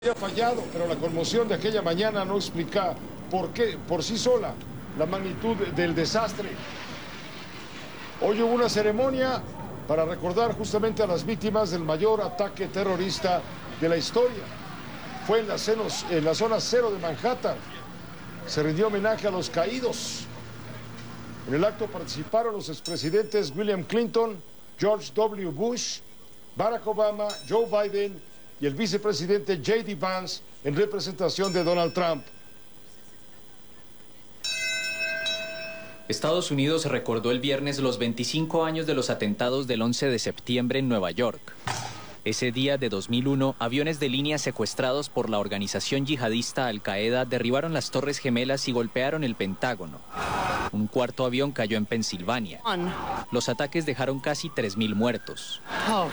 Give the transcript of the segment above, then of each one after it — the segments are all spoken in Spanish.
Había fallado, pero la conmoción de aquella mañana no explica por sí sola la magnitud del desastre. Hoy hubo una ceremonia para recordar justamente a las víctimas del mayor ataque terrorista de la historia. Fue en la zona cero de Manhattan. Se rindió homenaje a los caídos. En el acto participaron los expresidentes William Clinton, George W. Bush, Barack Obama, Joe Biden y el vicepresidente J.D. Vance en representación de Donald Trump. Estados Unidos recordó el viernes los 25 años de los atentados del 11 de septiembre en Nueva York. Ese día de 2001, aviones de línea secuestrados por la organización yihadista Al-Qaeda derribaron las Torres Gemelas y golpearon el Pentágono. Un cuarto avión cayó en Pensilvania. Los ataques dejaron casi 3.000 muertos.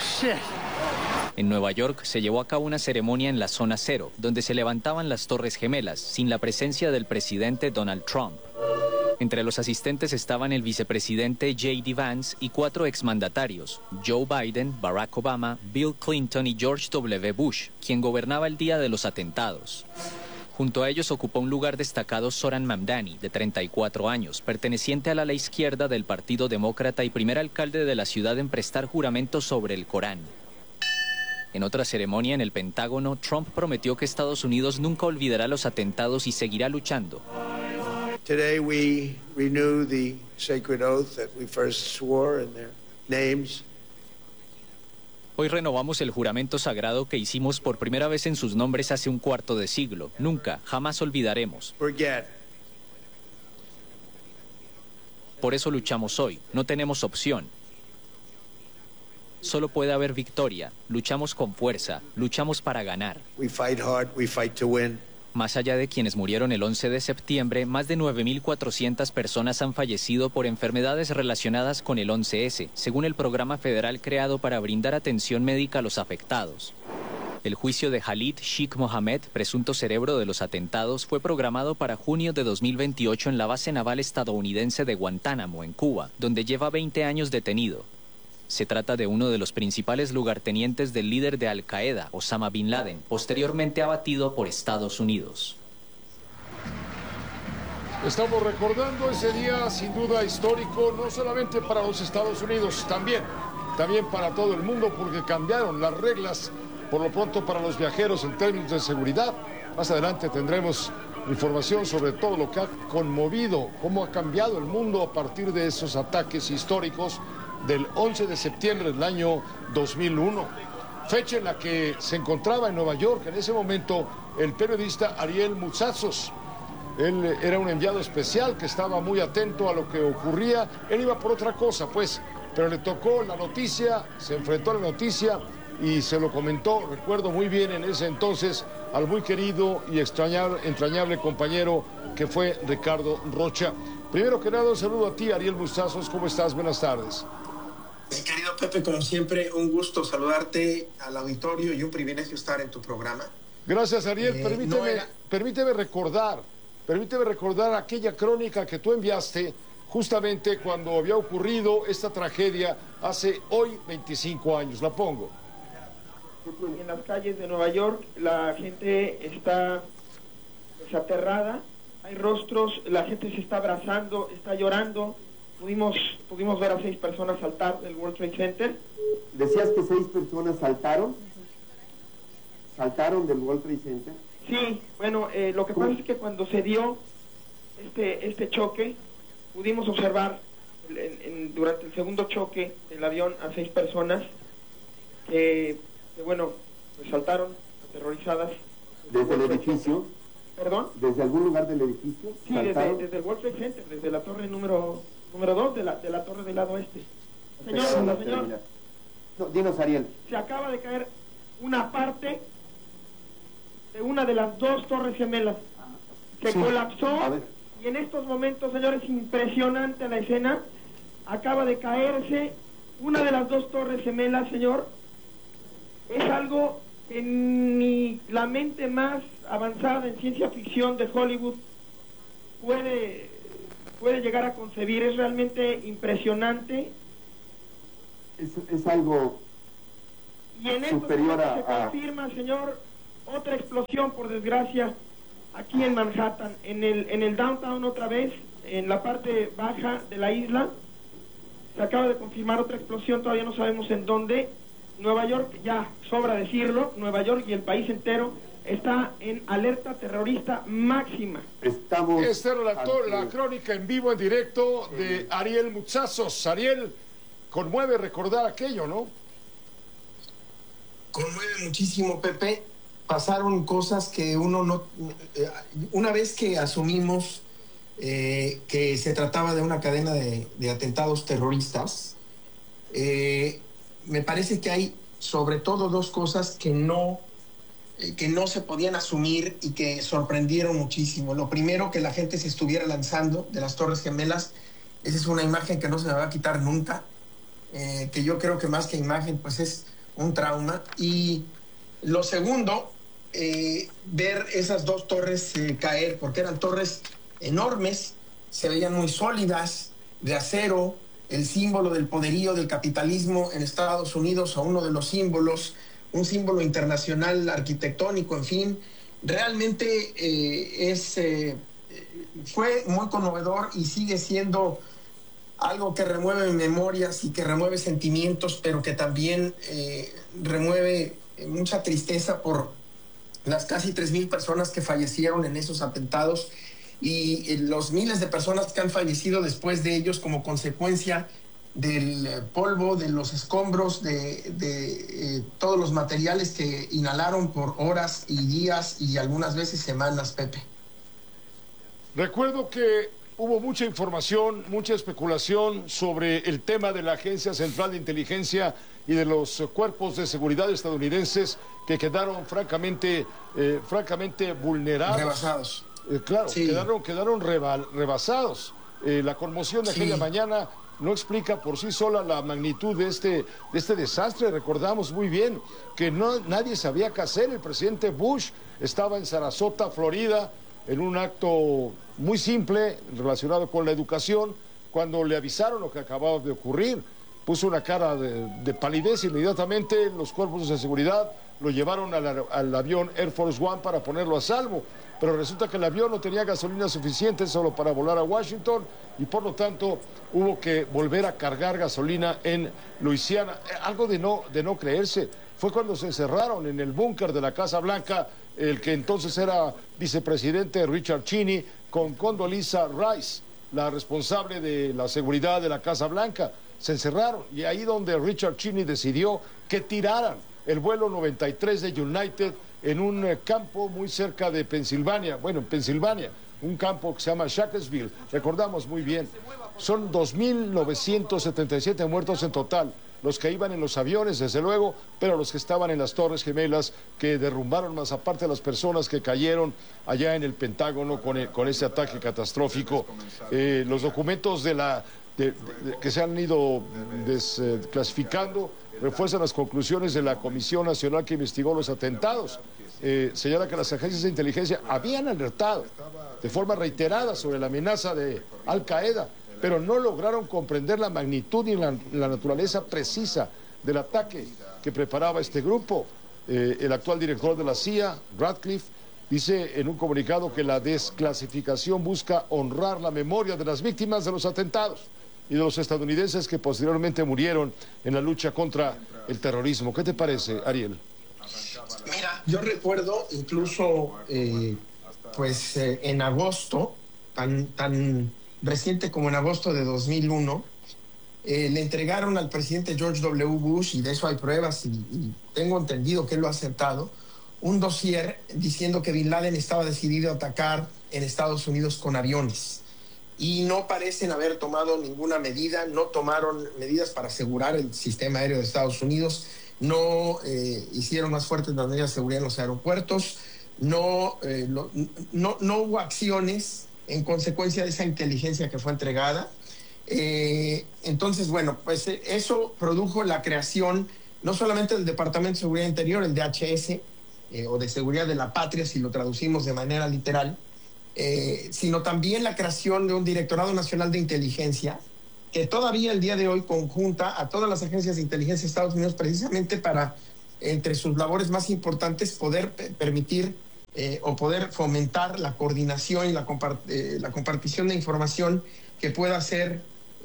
En Nueva York se llevó a cabo una ceremonia en la zona cero, donde se levantaban las Torres Gemelas, sin la presencia del presidente Donald Trump. Entre los asistentes estaban el vicepresidente J.D. Vance y 4 exmandatarios, Joe Biden, Barack Obama, Bill Clinton y George W. Bush, quien gobernaba el día de los atentados. Junto a ellos ocupó un lugar destacado Zohran Mamdani, de 34 años, perteneciente al ala izquierda del Partido Demócrata y primer alcalde de la ciudad en prestar juramento sobre el Corán. En otra ceremonia en el Pentágono, Trump prometió que Estados Unidos nunca olvidará los atentados y seguirá luchando. Today we renew the sacred oath that we first swore in their names. Hoy renovamos el juramento sagrado que hicimos por primera vez en sus nombres hace un cuarto de siglo. Nunca, jamás olvidaremos. Por eso luchamos hoy. No tenemos opción. Solo puede haber victoria. Luchamos con fuerza. Luchamos para ganar. We fight hard, we fight to win. Más allá de quienes murieron el 11 de septiembre, más de 9.400 personas han fallecido por enfermedades relacionadas con el 11S, según el programa federal creado para brindar atención médica a los afectados. El juicio de Khalid Sheikh Mohammed, presunto cerebro de los atentados, fue programado para junio de 2028 en la base naval estadounidense de Guantánamo, en Cuba, donde lleva 20 años detenido. Se trata de uno de los principales lugartenientes del líder de Al-Qaeda, Osama Bin Laden, posteriormente abatido por Estados Unidos. Estamos recordando ese día sin duda histórico, no solamente para los Estados Unidos, también para todo el mundo, porque cambiaron las reglas, por lo pronto para los viajeros en términos de seguridad. Más adelante tendremos información sobre todo lo que ha conmovido, cómo ha cambiado el mundo a partir de esos ataques históricos del 11 de septiembre del año 2001, fecha en la que se encontraba en Nueva York en ese momento el periodista Ariel Moutsatsos. Él era un enviado especial que estaba muy atento a lo que ocurría. Él iba por otra cosa, pues, pero le tocó la noticia, se enfrentó a la noticia y se lo comentó, recuerdo muy bien en ese entonces, al muy querido y entrañable compañero que fue Ricardo Rocha. Primero que nada, un saludo a ti, Ariel Moutsatsos. ¿Cómo estás? Buenas tardes. Mi querido Pepe, como siempre, un gusto saludarte al auditorio y un privilegio estar en tu programa. Gracias, Ariel. Permíteme recordar aquella crónica que tú enviaste justamente cuando había ocurrido esta tragedia hace hoy 25 años. La pongo. En las calles de Nueva York la gente está aterrada, hay rostros, la gente se está abrazando, está llorando. Pudimos ver a 6 personas saltar del World Trade Center. ¿Decías que 6 personas saltaron? ¿Saltaron del World Trade Center? Sí, bueno, lo que pasa es que cuando se dio este choque, pudimos observar durante el segundo choque del avión a 6 personas que bueno, pues saltaron aterrorizadas. ¿Desde el edificio? ¿Perdón? ¿Desde algún lugar del edificio? Sí, desde el World Trade Center, desde la torre número 2 de la torre del lado este. Señor. No, dinos, Ariel. Se acaba de caer una parte de una de las 2 torres gemelas. Se colapsó y en estos momentos, señores, impresionante la escena. Acaba de caerse una de las 2 torres gemelas, señor. Es algo que ni la mente más avanzada en ciencia ficción de Hollywood puede llegar a concebir. Es realmente impresionante. Es algo y en estos superior se confirma, señor, otra explosión, por desgracia, aquí en Manhattan, en el downtown otra vez, en la parte baja de la isla. Se acaba de confirmar otra explosión, todavía no sabemos en dónde. Nueva York, ya sobra decirlo, Nueva York y el país entero está en alerta terrorista máxima. Estamos... Este relató la crónica en vivo, en directo, de Ariel Mutsazos. Ariel, conmueve recordar aquello, ¿no? Conmueve muchísimo, Pepe. Pasaron cosas que uno no... una vez que asumimos que se trataba de una cadena de atentados terroristas, me parece que hay sobre todo dos cosas que no se podían asumir y que sorprendieron muchísimo. Lo primero, que la gente se estuviera lanzando de las Torres Gemelas. Esa es una imagen que no se me va a quitar nunca, que yo creo que más que imagen pues es un trauma. Y lo segundo, ver esas dos torres caer, porque eran torres enormes, se veían muy sólidas, de acero, el símbolo del poderío del capitalismo en Estados Unidos, o uno de los símbolos, un símbolo internacional arquitectónico, en fin. Realmente fue muy conmovedor y sigue siendo algo que remueve memorias y que remueve sentimientos, pero que también remueve mucha tristeza por las casi 3,000 personas que fallecieron en esos atentados y los miles de personas que han fallecido después de ellos como consecuencia del polvo, de los escombros, de todos los materiales que inhalaron por horas y días y algunas veces semanas, Pepe. Recuerdo que hubo mucha información, mucha especulación sobre el tema de la Agencia Central de Inteligencia y de los cuerpos de seguridad estadounidenses que quedaron francamente vulnerados. Rebasados. Claro, sí. quedaron rebasados. La conmoción de aquella mañana no explica por sí sola la magnitud de este desastre. Recordamos muy bien que nadie sabía qué hacer. El presidente Bush estaba en Sarasota, Florida, en un acto muy simple relacionado con la educación. Cuando le avisaron lo que acababa de ocurrir, puso una cara de palidez. Inmediatamente los cuerpos de seguridad lo llevaron al avión Air Force One para ponerlo a salvo. Pero resulta que el avión no tenía gasolina suficiente solo para volar a Washington y por lo tanto hubo que volver a cargar gasolina en Luisiana. Algo de no creerse. Fue cuando se encerraron en el búnker de la Casa Blanca el que entonces era vicepresidente Richard Cheney con Condoleezza Rice, la responsable de la seguridad de la Casa Blanca. Se encerraron y ahí donde Richard Cheney decidió que tiraran el vuelo 93 de United en un campo muy cerca de Pensilvania, en Pensilvania, un campo que se llama Shacksville, recordamos muy bien. Son 2,977 muertos en total, los que iban en los aviones, desde luego, pero los que estaban en las Torres Gemelas, que derrumbaron, más aparte de las personas que cayeron allá en el Pentágono con ese ataque catastrófico. Los documentos que se han ido desclasificando refuerzan las conclusiones de la Comisión Nacional que investigó los atentados. Señala que las agencias de inteligencia habían alertado de forma reiterada sobre la amenaza de Al Qaeda, pero no lograron comprender la magnitud y la naturaleza precisa del ataque que preparaba este grupo. El actual director de la CIA, Radcliffe, dice en un comunicado que la desclasificación busca honrar la memoria de las víctimas de los atentados y de los estadounidenses que posteriormente murieron en la lucha contra el terrorismo. ¿Qué te parece, Ariel? Mira, yo recuerdo incluso, en agosto, tan reciente como en agosto de 2001, le entregaron al presidente George W. Bush, y de eso hay pruebas, y tengo entendido que él lo ha aceptado, un dossier diciendo que Bin Laden estaba decidido a atacar en Estados Unidos con aviones. Y no parecen haber tomado ninguna medida, no tomaron medidas para asegurar el sistema aéreo de Estados Unidos, no hicieron más fuertes las medidas de seguridad en los aeropuertos, no hubo acciones en consecuencia de esa inteligencia que fue entregada. Entonces, pues eso produjo la creación no solamente del Departamento de Seguridad Interior, el DHS, o de Seguridad de la Patria, si lo traducimos de manera literal, sino también la creación de un Directorado Nacional de Inteligencia que todavía el día de hoy conjunta a todas las agencias de inteligencia de Estados Unidos precisamente para entre sus labores más importantes poder permitir o poder fomentar la coordinación y la compartición de información que pueda ser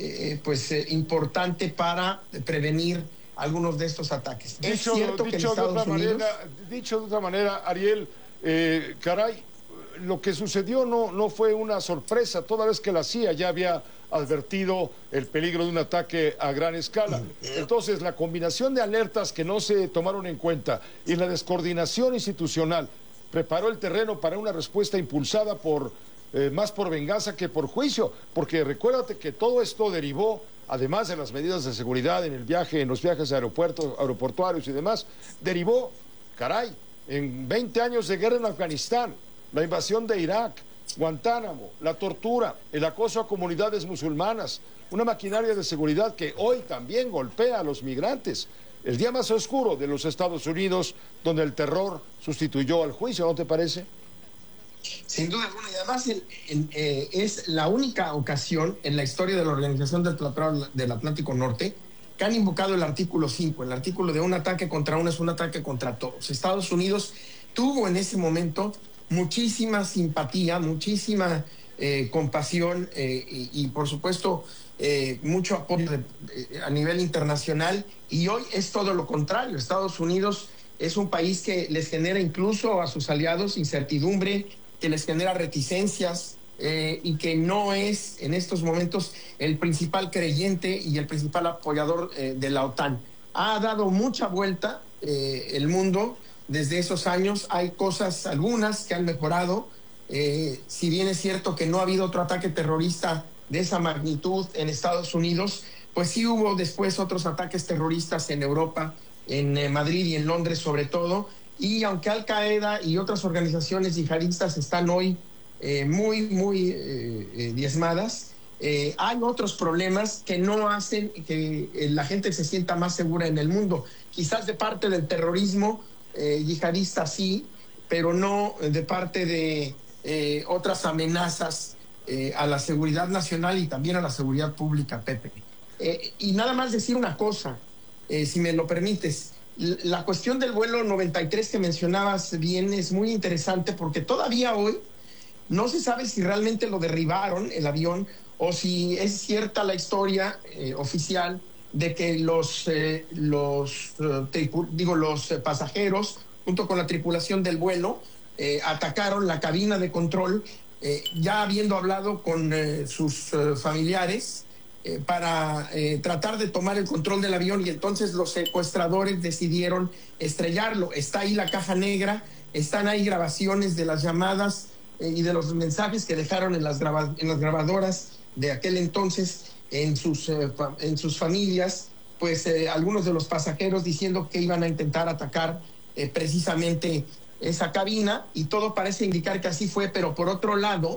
importante para prevenir algunos de estos ataques. Es cierto que en Estados Unidos... Dicho de otra manera, Ariel, caray, lo que sucedió no fue una sorpresa, toda vez que la CIA ya había advertido el peligro de un ataque a gran escala. Entonces, la combinación de alertas que no se tomaron en cuenta y la descoordinación institucional preparó el terreno para una respuesta impulsada más por venganza que por juicio, porque recuérdate que todo esto derivó, además de las medidas de seguridad en los viajes aeroportuarios y demás, derivó, caray, en 20 años de guerra en Afganistán, la invasión de Irak, Guantánamo, la tortura, el acoso a comunidades musulmanas, una maquinaria de seguridad que hoy también golpea a los migrantes. El día más oscuro de los Estados Unidos, donde el terror sustituyó al juicio, ¿no te parece? Sin duda alguna, y además es la única ocasión en la historia de la Organización del Tratado del Atlántico Norte que han invocado el artículo 5, el artículo de un ataque contra uno es un ataque contra todos. Estados Unidos tuvo en ese momento muchísima simpatía, muchísima compasión y por supuesto mucho apoyo a nivel internacional, y hoy es todo lo contrario. Estados Unidos es un país que les genera incluso a sus aliados incertidumbre, que les genera reticencias y que no es en estos momentos el principal creyente y el principal apoyador de la OTAN. Ha dado mucha vuelta el mundo desde esos años. Hay cosas, algunas, que han mejorado. Si bien es cierto que no ha habido otro ataque terrorista de esa magnitud en Estados Unidos, pues sí hubo después otros ataques terroristas en Europa, en Madrid y en Londres sobre todo, y aunque Al Qaeda y otras organizaciones yihadistas están hoy muy diezmadas, hay otros problemas que no hacen que la gente se sienta más segura en el mundo. Quizás de parte del terrorismo yihadista sí, pero no de parte de otras amenazas a la seguridad nacional y también a la seguridad pública, Pepe. Y nada más decir una cosa, si me lo permites. La cuestión del vuelo 93 que mencionabas bien es muy interesante, porque todavía hoy no se sabe si realmente lo derribaron, el avión, o si es cierta la historia oficial de que los pasajeros, junto con la tripulación del vuelo, atacaron la cabina de control, ya habiendo hablado con sus familiares para tratar de tomar el control del avión, y entonces los secuestradores decidieron estrellarlo. Está ahí la caja negra, están ahí grabaciones de las llamadas y de los mensajes que dejaron en las grabadoras de aquel entonces en sus familias, pues algunos de los pasajeros diciendo que iban a intentar atacar precisamente esa cabina, y todo parece indicar que así fue. Pero por otro lado,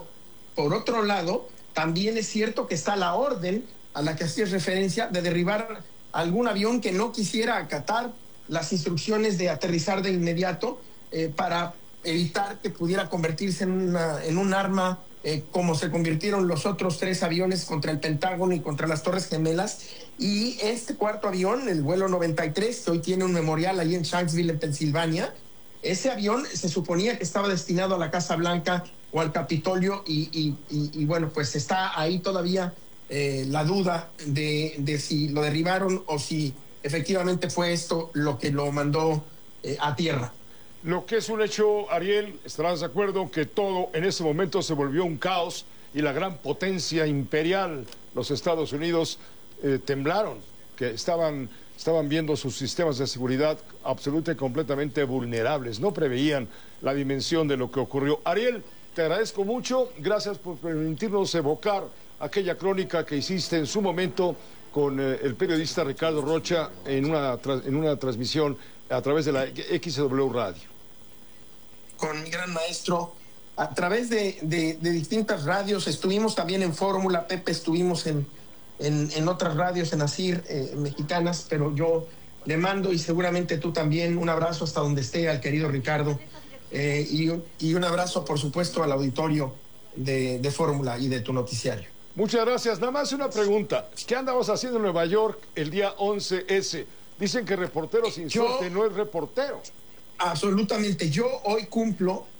también es cierto que está la orden a la que hacías referencia de derribar algún avión que no quisiera acatar las instrucciones de aterrizar de inmediato para evitar que pudiera convertirse en un arma, como se convirtieron los otros 3 aviones contra el Pentágono y contra las Torres Gemelas. Y este cuarto avión, el vuelo 93, que hoy tiene un memorial ahí en Shanksville, en Pensilvania, ese avión se suponía que estaba destinado a la Casa Blanca o al Capitolio, y bueno, pues está ahí todavía la duda de si lo derribaron o si efectivamente fue esto lo que lo mandó a tierra. Lo que es un hecho, Ariel, estarás de acuerdo que todo en ese momento se volvió un caos, y la gran potencia imperial, los Estados Unidos, temblaron, que estaban viendo sus sistemas de seguridad absolutamente y completamente vulnerables, no preveían la dimensión de lo que ocurrió. Ariel, te agradezco mucho, gracias por permitirnos evocar aquella crónica que hiciste en su momento con el periodista Ricardo Rocha en una transmisión a través de la XW Radio. Con mi gran maestro, a través de distintas radios, estuvimos también en Fórmula, Pepe, estuvimos en otras radios, en ASIR, mexicanas, pero yo le mando, y seguramente tú también, un abrazo hasta donde esté al querido Ricardo, y un abrazo, por supuesto, al auditorio de Fórmula y de tu noticiario. Muchas gracias. Nada más una pregunta. ¿Qué andamos haciendo en Nueva York el día 11S? Dicen que reportero sin Yo- suerte no es reportero. Absolutamente. Yo hoy cumplo